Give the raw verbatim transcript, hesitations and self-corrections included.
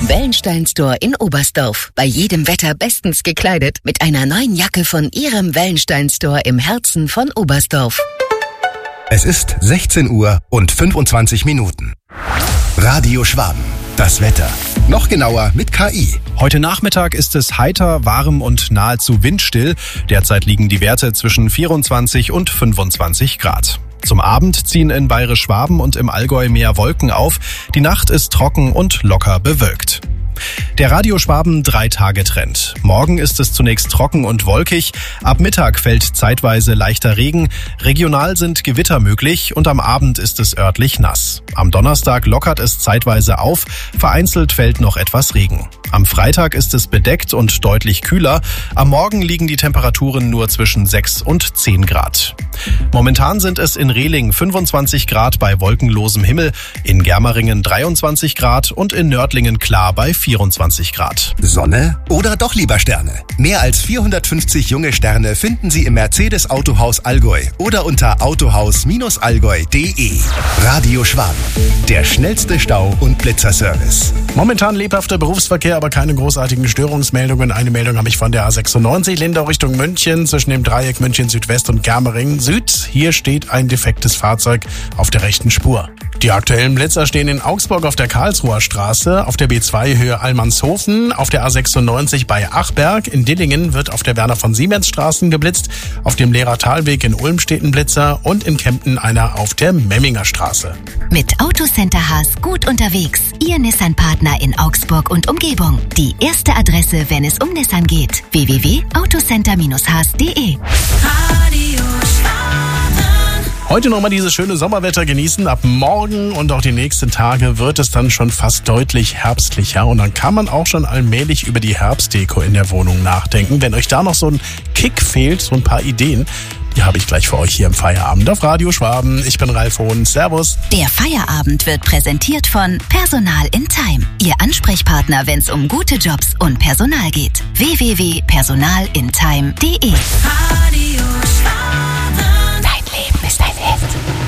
Wellenstein Store in Oberstdorf. Bei jedem Wetter bestens gekleidet mit einer neuen Jacke von Ihrem Wellenstein Store im Herzen von Oberstdorf. Es ist sechzehn Uhr und fünfundzwanzig Minuten. Radio Schwaben. Das Wetter. Noch genauer mit K I. Heute Nachmittag ist es heiter, warm und nahezu windstill. Derzeit liegen die Werte zwischen vierundzwanzig und fünfundzwanzig Grad. Zum Abend ziehen in Bayerisch-Schwaben und im Allgäu mehr Wolken auf. Die Nacht ist trocken und locker bewölkt. Der Radio Schwaben Drei-Tage-Trend. Morgen ist es zunächst trocken und wolkig. Ab Mittag fällt zeitweise leichter Regen. Regional sind Gewitter möglich und am Abend ist es örtlich nass. Am Donnerstag lockert es zeitweise auf. Vereinzelt fällt noch etwas Regen. Am Freitag ist es bedeckt und deutlich kühler. Am Morgen liegen die Temperaturen nur zwischen sechs und zehn Grad. Momentan sind es in Rehling fünfundzwanzig Grad bei wolkenlosem Himmel, in Germeringen dreiundzwanzig Grad und in Nördlingen klar bei vierundzwanzig Grad. Sonne oder doch lieber Sterne? Mehr als vierhundertfünfzig junge Sterne finden Sie im Mercedes Autohaus Allgäu oder unter autohaus Bindestrich allgäu punkt de. Radio Schwaben. Der schnellste Stau- und Blitzerservice. Momentan lebhafter Berufsverkehr, aber keine großartigen Störungsmeldungen. Eine Meldung habe ich von der A sechsundneunzig, Lindau Richtung München, zwischen dem Dreieck München Südwest und Germering Süd. Hier steht ein defektes Fahrzeug auf der rechten Spur. Die aktuellen Blitzer stehen in Augsburg auf der Karlsruher Straße, auf der B zwei Höhe Allmannshofen, auf der A sechsundneunzig bei Achberg. In Dillingen wird auf der Werner von Siemens Straßen geblitzt, auf dem Lehrer-Talweg in Ulm steht ein Blitzer und in Kempten einer auf der Memminger Straße. Mit Autocenter Haas gut unterwegs. Ihr Nissan-Partner in Augsburg und Umgebung. Die erste Adresse, wenn es um Nissan geht. w w w punkt autocenter Bindestrich haas punkt de. Heute nochmal dieses schöne Sommerwetter genießen. Ab morgen und auch die nächsten Tage wird es dann schon fast deutlich herbstlicher. Und dann kann man auch schon allmählich über die Herbstdeko in der Wohnung nachdenken. Wenn euch da noch so ein Kick fehlt, so ein paar Ideen, die habe ich gleich für euch hier im Feierabend auf Radio Schwaben. Ich bin Ralf Hohn. Servus. Der Feierabend wird präsentiert von Personal in Time. Ihr Ansprechpartner, wenn es um gute Jobs und Personal geht. w w w punkt personal in time punkt de.